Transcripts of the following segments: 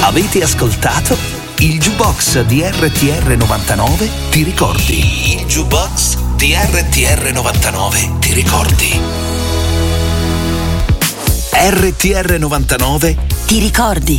Avete ascoltato il Jukebox di RTR 99, ti ricordi? Il Jukebox di RTR 99, ti ricordi? RTR 99, ti ricordi?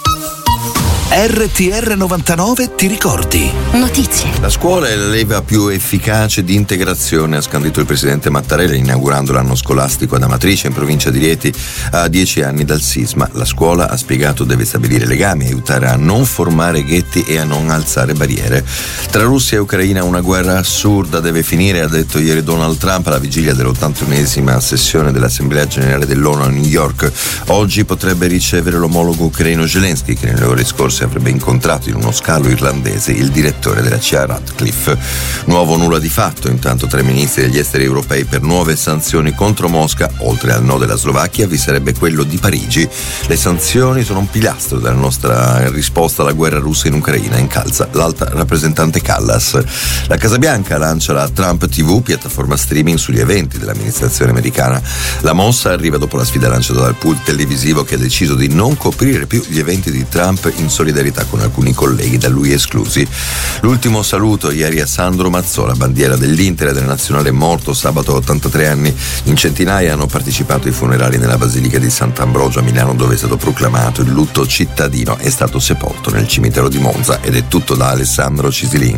RTR 99, ti ricordi? Notizie. La scuola è la leva più efficace di integrazione, ha scandito il presidente Mattarella inaugurando l'anno scolastico ad Amatrice, in provincia di Rieti, a 10 anni dal sisma. La scuola, ha spiegato, deve stabilire legami, aiutare a non formare ghetti e a non alzare barriere. Tra Russia e Ucraina una guerra assurda deve finire, ha detto ieri Donald Trump alla vigilia dell'81esima sessione dell'Assemblea Generale dell'ONU a New York. Oggi potrebbe ricevere l'omologo ucraino Zelensky, che nelle ore scorse avrebbe incontrato in uno scalo irlandese il direttore della CIA Ratcliffe. Nuovo nulla di fatto intanto tra i ministri degli esteri europei per nuove sanzioni contro Mosca. Oltre al no della Slovacchia vi sarebbe quello di Parigi. Le sanzioni sono un pilastro della nostra risposta alla guerra russa in Ucraina, incalza l'alta rappresentante Callas. La Casa Bianca lancia la Trump TV, piattaforma streaming sugli eventi dell'amministrazione americana. La mossa arriva dopo la sfida lanciata dal pool televisivo che ha deciso di non coprire più gli eventi di Trump in solidarietà con alcuni colleghi da lui esclusi. L'ultimo saluto ieri a Sandro Mazzola, bandiera dell'Inter e della Nazionale, morto sabato a 83 anni. In centinaia hanno partecipato ai funerali nella Basilica di Sant'Ambrogio a Milano, dove è stato proclamato il lutto cittadino. È stato sepolto nel cimitero di Monza. Ed è tutto da Alessandro Cisilin.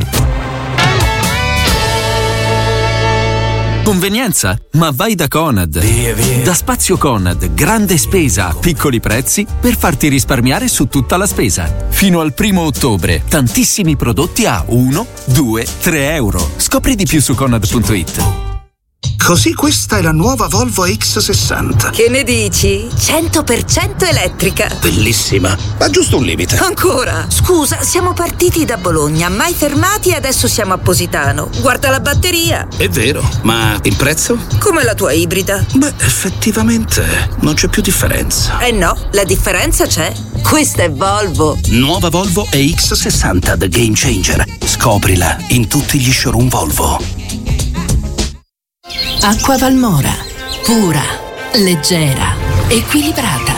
Convenienza? Ma vai da Conad. Via. Da Spazio Conad, grande spesa a piccoli prezzi per farti risparmiare su tutta la spesa. Fino al 1 ottobre, tantissimi prodotti a 1, 2, 3 euro. Scopri di più su Conad.it. Così questa è la nuova Volvo X60. Che ne dici? 100% elettrica. Bellissima, ma giusto un limite. Ancora? Scusa, siamo partiti da Bologna, mai fermati e adesso siamo a Positano. Guarda la batteria. È vero, ma il prezzo? Come la tua ibrida. Beh, effettivamente non c'è più differenza. Eh no, la differenza c'è. Questa è Volvo. Nuova Volvo EX60 The Game Changer. Scoprila in tutti gli showroom Volvo. Acqua Valmora, pura, leggera, equilibrata.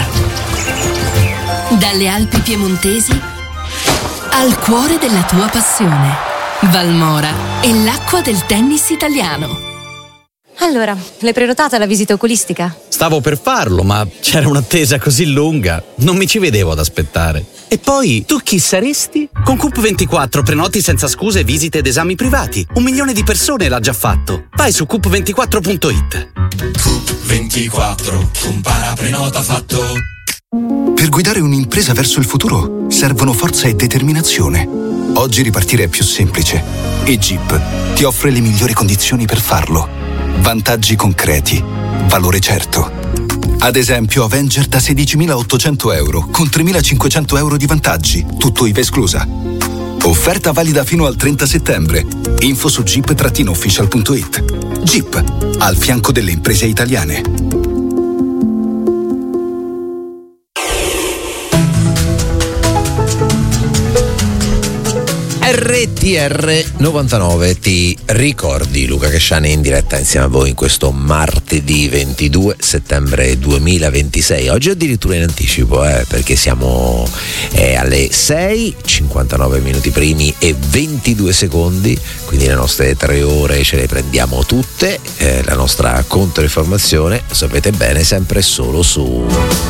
Dalle Alpi piemontesi al cuore della tua passione. Valmora è l'acqua del tennis italiano. Allora, l'hai prenotata la visita oculistica? Stavo per farlo, ma c'era un'attesa così lunga, non mi ci vedevo ad aspettare. E poi, tu chi saresti? Con Coop24 prenoti senza scuse visite ed esami privati. 1 milione di persone l'ha già fatto. Vai su coop24.it. Coop24, compara, prenota, fatto. Per guidare un'impresa verso il futuro servono forza e determinazione. Oggi ripartire è più semplice e Jeep ti offre le migliori condizioni per farlo. Vantaggi concreti, valore certo. Ad esempio Avenger da 16.800 euro con 3.500 euro di vantaggi, tutto IVA esclusa. Offerta valida fino al 30 settembre. Info su jeep-official.it. Jeep, al fianco delle imprese italiane. RTR 99, ti ricordi? Luca Casciani in diretta insieme a voi in questo martedì 22 settembre 2026. Oggi addirittura in anticipo, perché siamo alle 6, 59 minuti primi e 22 secondi, quindi le nostre 3 ore ce le prendiamo tutte, la nostra controinformazione, lo sapete bene, sempre solo su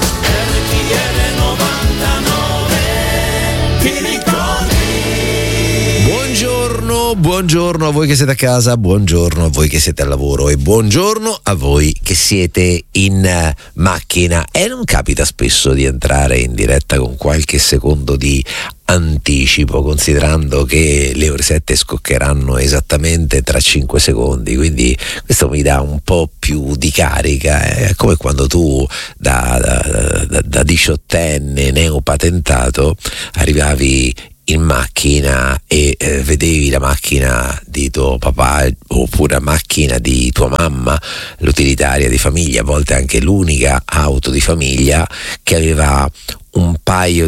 buongiorno a voi che siete a casa, buongiorno a voi che siete al lavoro e buongiorno a voi che siete in macchina. E non capita spesso di entrare in diretta con qualche secondo di anticipo, considerando che le ore 7 scoccheranno esattamente tra 5 secondi, quindi questo mi dà un po' più di carica. È come quando tu da 18enne neopatentato arrivavi in macchina e vedevi la macchina di tuo papà oppure la macchina di tua mamma, l'utilitaria di famiglia, a volte anche l'unica auto di famiglia, che aveva un paio di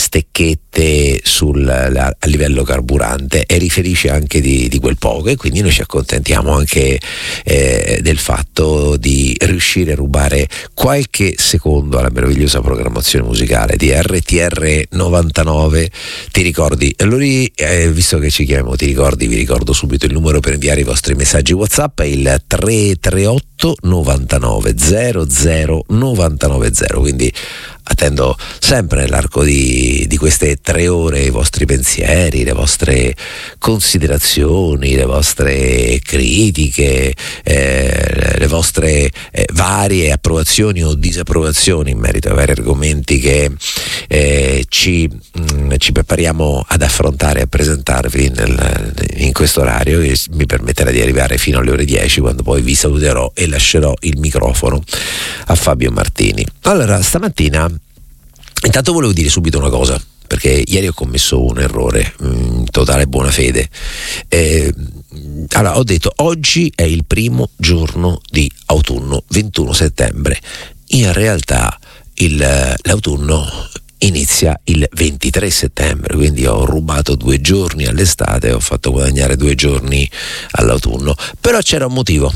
stecchette a livello carburante, eri felice anche di quel poco, e quindi noi ci accontentiamo anche del fatto di riuscire a rubare qualche secondo alla meravigliosa programmazione musicale di RTR 99. Ti ricordi? Allora, visto che ci chiamiamo Ti ricordi, vi ricordo subito il numero per inviare i vostri messaggi WhatsApp, è il 338 99 00 990, quindi attendo sempre nell'arco di queste 3 ore i vostri pensieri, le vostre considerazioni, le vostre critiche, le vostre varie approvazioni o disapprovazioni in merito ai vari argomenti che ci prepariamo ad affrontare e a presentarvi in questo orario, che mi permetterà di arrivare fino alle ore 10, quando poi vi saluterò e lascerò il microfono a Fabio Martini. Allora, stamattina intanto volevo dire subito una cosa, perché ieri ho commesso un errore in totale buona fede. Allora, ho detto oggi è il primo giorno di autunno, 21 settembre. In realtà l'autunno inizia il 23 settembre, quindi ho rubato 2 giorni all'estate e ho fatto guadagnare 2 giorni all'autunno. Però c'era un motivo,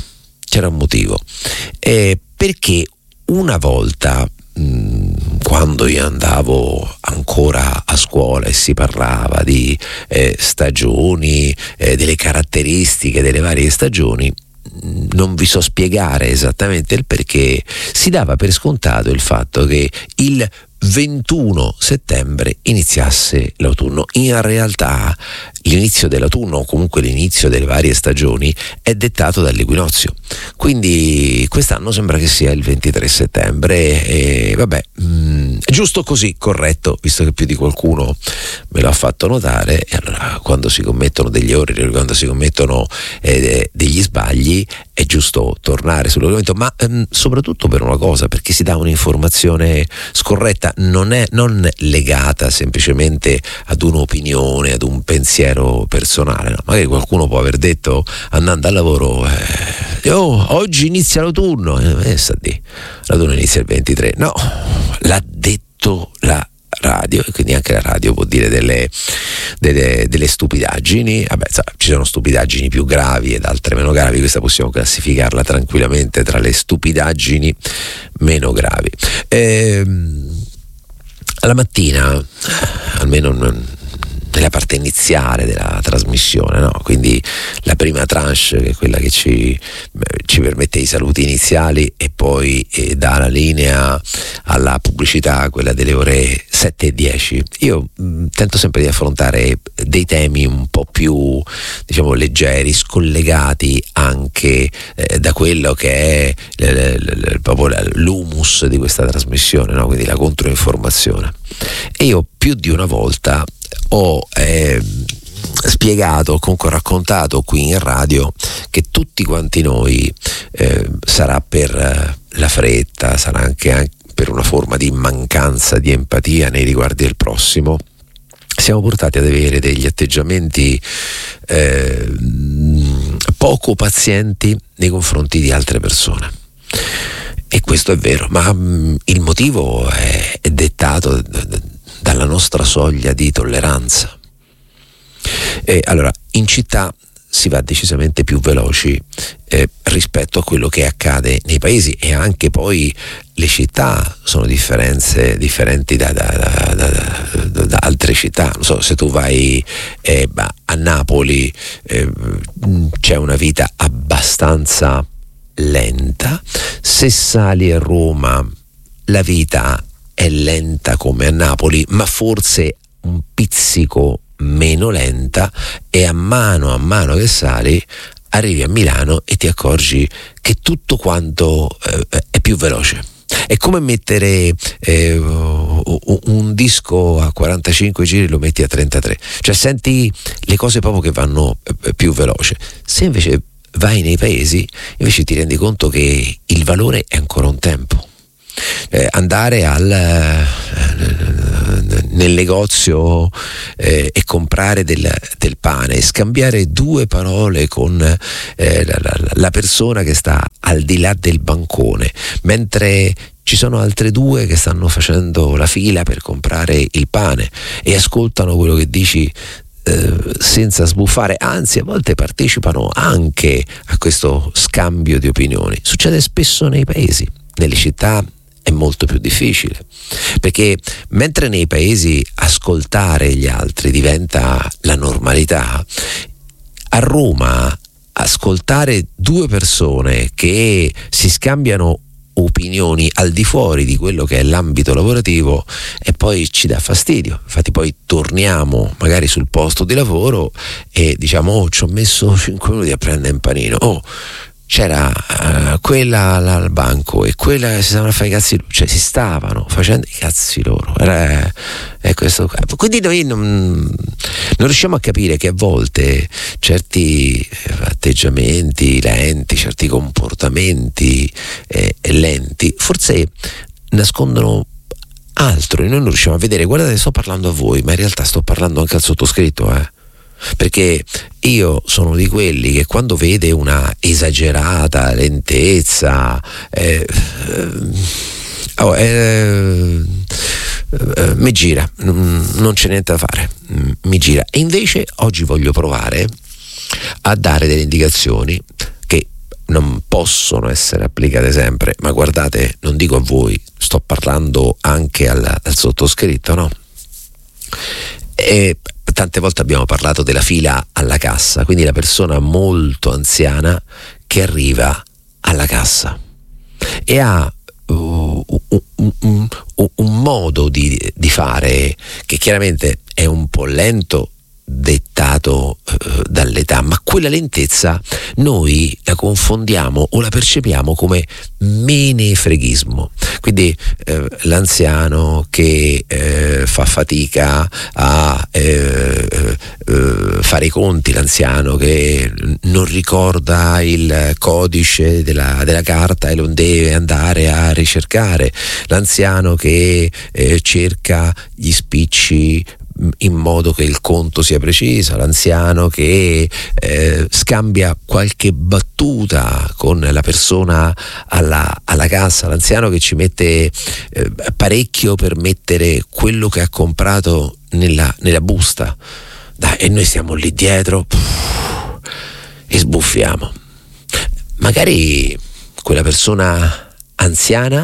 perché una volta, quando io andavo ancora a scuola e si parlava di stagioni, delle caratteristiche delle varie stagioni, non vi so spiegare esattamente il perché, si dava per scontato il fatto che il 21 settembre iniziasse l'autunno. In realtà l'inizio dell'autunno, o comunque l'inizio delle varie stagioni, è dettato dall'equinozio, quindi quest'anno sembra che sia il 23 settembre e vabbè, è giusto così, corretto, visto che più di qualcuno me lo ha fatto notare. E allora, quando si commettono degli errori, quando si commettono degli sbagli, è giusto tornare sull'argomento, ma soprattutto per una cosa, perché si dà un'informazione scorretta, non legata semplicemente ad un'opinione, ad un pensiero personale, no? Magari qualcuno può aver detto andando al lavoro oggi inizia l'autunno, l'autunno inizia il 23, no, l'ha detto la radio, e quindi anche la radio può dire delle stupidaggini. Vabbè, ci sono stupidaggini più gravi ed altre meno gravi, questa possiamo classificarla tranquillamente tra le stupidaggini meno gravi. Alla mattina, almeno nella parte iniziale della trasmissione, no? Quindi la prima tranche, che è quella che ci permette i saluti iniziali e poi dà la linea alla pubblicità, quella delle ore 7 e 10. Io tento sempre di affrontare dei temi un po' più, diciamo, leggeri, scollegati anche da quello che è proprio l'humus di questa trasmissione, no? Quindi la controinformazione. E io più di una volta ho spiegato, comunque raccontato qui in radio, che tutti quanti noi, sarà per la fretta, sarà anche per una forma di mancanza di empatia nei riguardi del prossimo, siamo portati ad avere degli atteggiamenti poco pazienti nei confronti di altre persone. E questo è vero, ma il motivo è dettato dalla nostra soglia di tolleranza. Allora, in città si va decisamente più veloci rispetto a quello che accade nei paesi, e anche poi le città sono differenti da altre città. Non so, se tu vai a Napoli c'è una vita abbastanza lenta, se sali a Roma la vita è lenta come a Napoli, ma forse un pizzico meno lenta, e a mano che sali arrivi a Milano e ti accorgi che tutto quanto è più veloce. È come mettere un disco a 45 giri e lo metti a 33, cioè senti le cose proprio che vanno più veloce. Se invece vai nei paesi, invece ti rendi conto che il valore è ancora un tempo. Andare nel negozio e comprare del pane e scambiare 2 parole con la persona che sta al di là del bancone, mentre ci sono altre 2 che stanno facendo la fila per comprare il pane e ascoltano quello che dici senza sbuffare, anzi a volte partecipano anche a questo scambio di opinioni. Succede spesso nei paesi, nelle città è molto più difficile, perché mentre nei paesi ascoltare gli altri diventa la normalità, a Roma ascoltare 2 persone che si scambiano opinioni al di fuori di quello che è l'ambito lavorativo e poi ci dà fastidio. Infatti poi torniamo magari sul posto di lavoro e diciamo ci ho messo 5 minuti a prendere un panino, c'era quella al banco e quella si stavano a fare i cazzi, cioè si stavano facendo i cazzi loro. È questo. Quindi noi non riusciamo a capire che a volte certi atteggiamenti lenti, certi comportamenti lenti forse nascondono altro e noi non riusciamo a vedere. Guardate, sto parlando a voi, ma in realtà sto parlando anche al sottoscritto, perché io sono di quelli che quando vede una esagerata lentezza mi gira, non c'è niente da fare, mi gira. E invece oggi voglio provare a dare delle indicazioni che non possono essere applicate sempre, ma guardate, non dico a voi, sto parlando anche al sottoscritto, no? E tante volte abbiamo parlato della fila alla cassa, quindi la persona molto anziana che arriva alla cassa e ha un modo di fare che chiaramente è un po' lento, dettato dall'età, ma quella lentezza noi la confondiamo o la percepiamo come menefreghismo. Quindi l'anziano che fa fatica a fare i conti, l'anziano che non ricorda il codice della carta e lo deve andare a ricercare, l'anziano che cerca gli spicci in modo che il conto sia preciso, l'anziano che scambia qualche battuta con la persona alla cassa, l'anziano che ci mette parecchio per mettere quello che ha comprato nella busta. Dai, e noi stiamo lì dietro e sbuffiamo. Magari quella persona anziana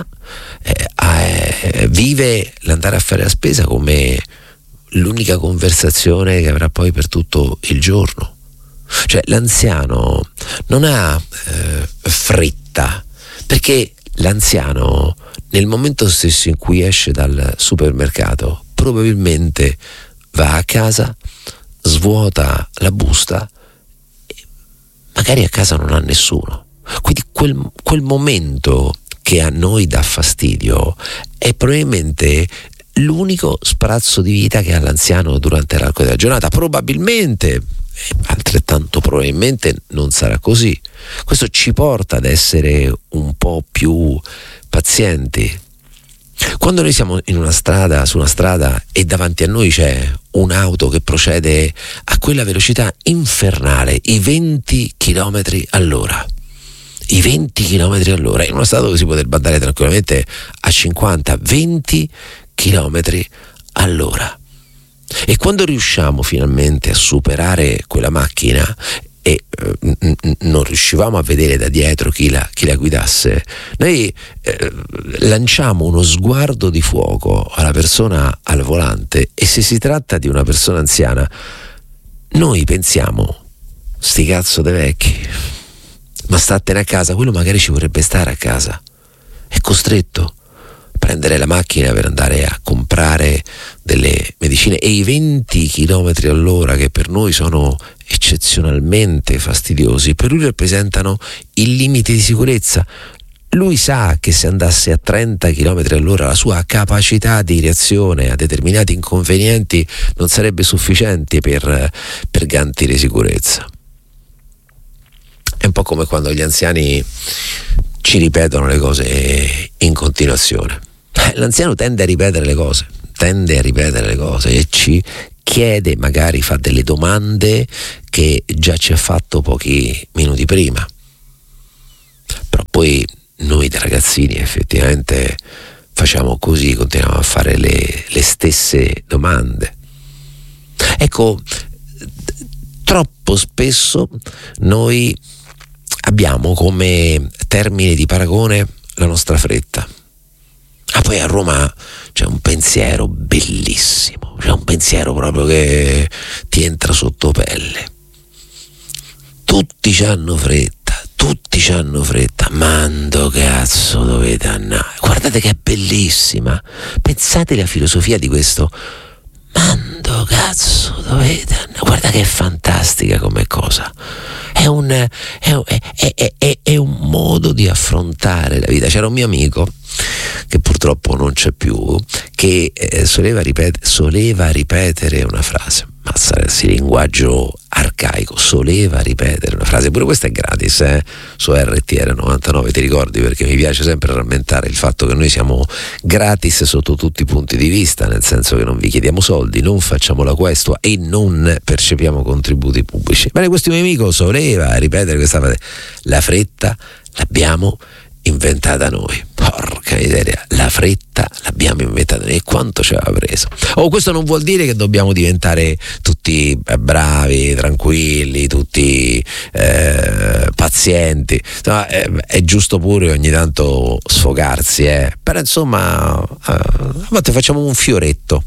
vive l'andare a fare la spesa come l'unica conversazione che avrà poi per tutto il giorno. Cioè l'anziano non ha fretta, perché l'anziano nel momento stesso in cui esce dal supermercato probabilmente va a casa, svuota la busta e magari a casa non ha nessuno. Quindi quel momento che a noi dà fastidio è probabilmente l'unico sprazzo di vita che ha l'anziano durante l'arco della giornata. Probabilmente, altrettanto probabilmente, non sarà così. Questo ci porta ad essere un po' più pazienti. Quando noi siamo su una strada e davanti a noi c'è un'auto che procede a quella velocità infernale, i 20 km all'ora. I 20 km all'ora in una strada dove si potrebbe andare tranquillamente a 50, 20 km all'ora. E quando riusciamo finalmente a superare quella macchina e non riuscivamo a vedere da dietro chi la guidasse, noi lanciamo uno sguardo di fuoco alla persona al volante e se si tratta di una persona anziana noi pensiamo: sti cazzo de vecchi, ma statene a casa. Quello magari ci vorrebbe stare a casa, è costretto a prendere la macchina per andare a comprare delle medicine, e i 20 km all'ora che per noi sono eccezionalmente fastidiosi, per lui rappresentano il limite di sicurezza. Lui sa che se andasse a 30 km all'ora la sua capacità di reazione a determinati inconvenienti non sarebbe sufficiente per garantire sicurezza. È un po' come quando gli anziani ci ripetono le cose in continuazione. L'anziano tende a ripetere le cose e ci chiede, magari fa delle domande che già ci ha fatto pochi minuti prima, però poi noi da ragazzini effettivamente facciamo così, continuiamo a fare le stesse domande. Ecco, troppo spesso noi abbiamo come termine di paragone la nostra fretta. Poi a Roma c'è un pensiero bellissimo, c'è un pensiero proprio che ti entra sotto pelle. Tutti c'hanno fretta, mando cazzo dovete andare. Guardate che è bellissima, pensate alla filosofia di questo mando cazzo dovete andare. Guarda che è fantastica come cosa. È un modo di affrontare la vita. C'era un mio amico che purtroppo non c'è più, che soleva ripetere una frase. Mazza, il linguaggio arcaico, soleva ripetere una frase. Pure questa è gratis, su RTR 99, ti ricordi? Perché mi piace sempre rammentare il fatto che noi siamo gratis sotto tutti i punti di vista, nel senso che non vi chiediamo soldi, non facciamo la questua e non percepiamo contributi pubblici. Bene, questo mio amico soleva ripetere questa frase: la fretta l'abbiamo inventata noi. Porca miseria, la fretta l'abbiamo inventata noi. E quanto ci aveva preso? Questo non vuol dire che dobbiamo diventare tutti bravi, tranquilli, tutti pazienti. No, è giusto pure ogni tanto sfogarsi, però insomma a volte facciamo un fioretto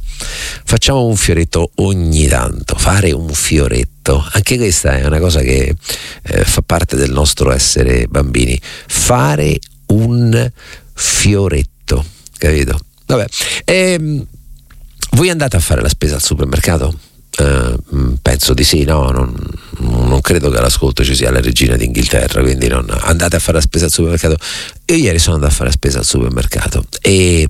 ogni tanto. Fare un fioretto, anche questa è una cosa che fa parte del nostro essere bambini. Fare un fioretto, capito? Vabbè, voi andate a fare la spesa al supermercato? Penso di sì, no? Non credo che all'ascolto ci sia la regina d'Inghilterra, quindi non andate a fare la spesa al supermercato. Io ieri sono andato a fare la spesa al supermercato e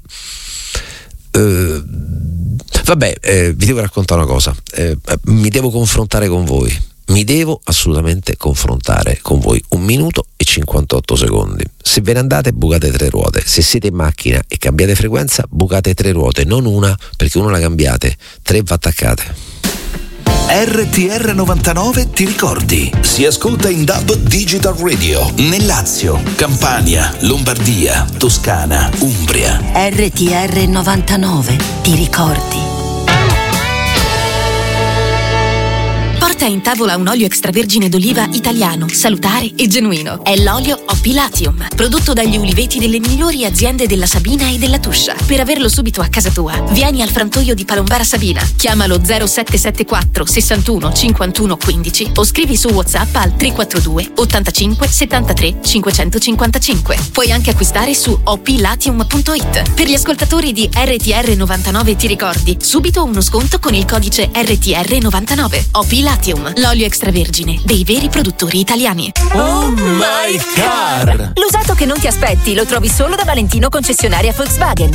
vi devo raccontare una cosa, mi devo confrontare con voi. Mi devo assolutamente confrontare con voi. 1 minuto e 58 secondi. Se ve ne andate, bucate 3 ruote. Se siete in macchina e cambiate frequenza, bucate 3 ruote, non una, perché una la cambiate, 3 va attaccate. RTR 99 ti ricordi? Si ascolta in DAB Digital Radio nel Lazio, Campania, Lombardia, Toscana, Umbria. RTR 99 ti ricordi? Porta in tavola un olio extravergine d'oliva italiano, salutare e genuino. È l'olio OP Latium, prodotto dagli uliveti delle migliori aziende della Sabina e della Tuscia. Per averlo subito a casa tua, vieni al frantoio di Palombara Sabina, chiamalo 0774 61 51 15 o scrivi su WhatsApp al 342 85 73 555. Puoi anche acquistare su oplatium.it. Per gli ascoltatori di RTR 99 ti ricordi, subito uno sconto con il codice RTR 99. OP Latium, l'olio extravergine dei veri produttori italiani. Oh my car! L'usato che non ti aspetti lo trovi solo da Valentino concessionaria Volkswagen.